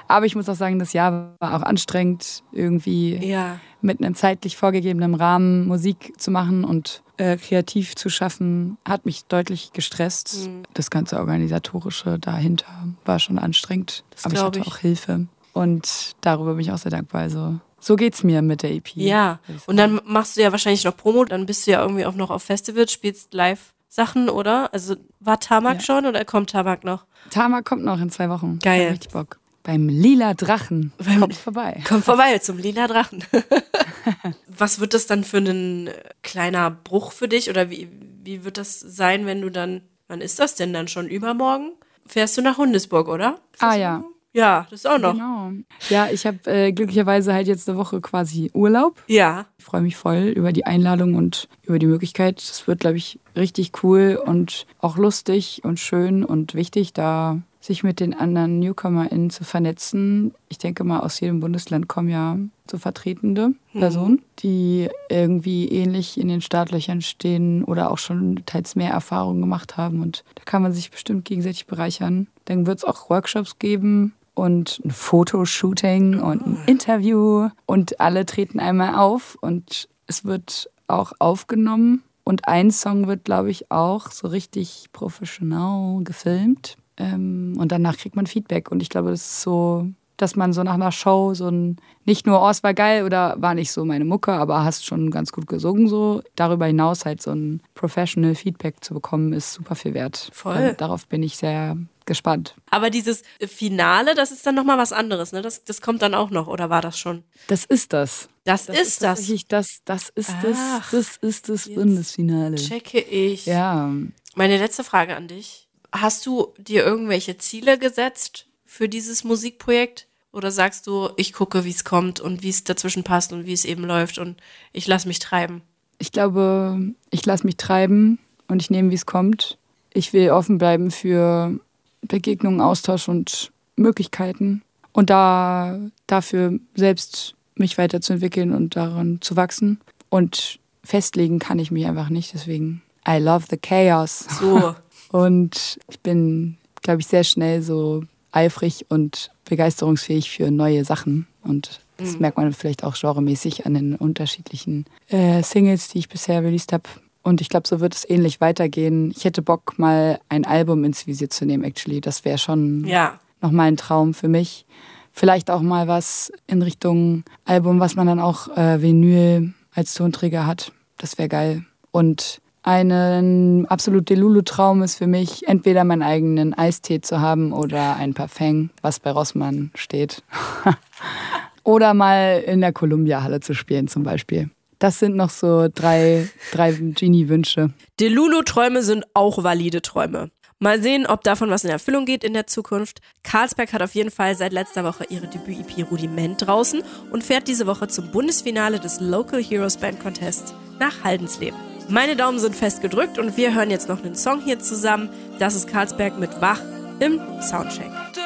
Aber ich muss auch sagen, das Jahr war auch anstrengend, irgendwie mit einem zeitlich vorgegebenen Rahmen Musik zu machen und kreativ zu schaffen, hat mich deutlich gestresst. Das ganze Organisatorische dahinter war schon anstrengend. Aber ich hatte auch Hilfe. Und darüber bin ich auch sehr dankbar. Also so geht's mir mit der EP. Ja, und dann machst du ja wahrscheinlich noch Promo, dann bist du ja irgendwie auch noch auf Festivals, spielst Live-Sachen, oder? Also war Tamak schon oder kommt Tamak noch? Tamak kommt noch in 2 Wochen. Geil. Ich hab richtig Bock. Beim Lila Drachen. Kommt vorbei. Kommt vorbei zum Lila Drachen. Was wird das dann für ein kleiner Bruch für dich? Oder wie wird das sein, wenn du dann, wann ist das denn dann schon? Übermorgen? Fährst du nach Hundesburg, oder? Ja. Ja, das auch noch. Genau. Ja, ich habe glücklicherweise halt jetzt eine Woche quasi Urlaub. Ja. Ich freue mich voll über die Einladung und über die Möglichkeit. Es wird, glaube ich, richtig cool und auch lustig und schön und wichtig, da sich mit den anderen NewcomerInnen zu vernetzen. Ich denke mal, aus jedem Bundesland kommen ja so vertretende Personen, die irgendwie ähnlich in den Startlöchern stehen oder auch schon teils mehr Erfahrungen gemacht haben. Und da kann man sich bestimmt gegenseitig bereichern. Dann wird es auch Workshops geben und ein Fotoshooting und ein Interview. Und alle treten einmal auf und es wird auch aufgenommen. Und ein Song wird, glaube ich, auch so richtig professionell gefilmt. Und danach kriegt man Feedback. Und ich glaube, das ist so, dass man so nach einer Show so ein, nicht nur, oh, es war geil oder war nicht so meine Mucke, aber hast schon ganz gut gesungen, so. Darüber hinaus halt so ein professional Feedback zu bekommen, ist super viel wert. Voll. Darauf bin ich sehr gespannt. Aber dieses Finale, das ist dann nochmal was anderes, ne? Das kommt dann auch noch, oder war das schon? Das ist das. Das ist das. Das ist das Bundesfinale. Checke ich. Ja. Meine letzte Frage an dich. Hast du dir irgendwelche Ziele gesetzt für dieses Musikprojekt? Oder sagst du, ich gucke, wie es kommt und wie es dazwischen passt und wie es eben läuft und ich lasse mich treiben? Ich glaube, ich lasse mich treiben und ich nehme, wie es kommt. Ich will offen bleiben für Begegnungen, Austausch und Möglichkeiten. Und dafür selbst mich weiterzuentwickeln und daran zu wachsen. Und festlegen kann ich mich einfach nicht. Deswegen, I love the chaos. So. Und ich bin, glaube ich, sehr schnell so eifrig und begeisterungsfähig für neue Sachen. Und das merkt man vielleicht auch genremäßig an den unterschiedlichen Singles, die ich bisher released habe. Und ich glaube, so wird es ähnlich weitergehen. Ich hätte Bock, mal ein Album ins Visier zu nehmen, actually. Das wäre schon nochmal ein Traum für mich. Vielleicht auch mal was in Richtung Album, was man dann auch Vinyl als Tonträger hat. Das wäre geil. Und ein absolut Delulu-Traum ist für mich, entweder meinen eigenen Eistee zu haben oder ein Parfum, was bei Rossmann steht. Oder mal in der Columbia-Halle zu spielen zum Beispiel. Das sind noch so drei Genie-Wünsche. Delulu-Träume sind auch valide Träume. Mal sehen, ob davon was in Erfüllung geht in der Zukunft. Carlsberg hat auf jeden Fall seit letzter Woche ihre Debüt-EP Rudiment draußen und fährt diese Woche zum Bundesfinale des Local Heroes Band Contest nach Haldensleben. Meine Daumen sind fest gedrückt und wir hören jetzt noch einen Song hier zusammen. Das ist Carlsberg mit Wach im Soundcheck.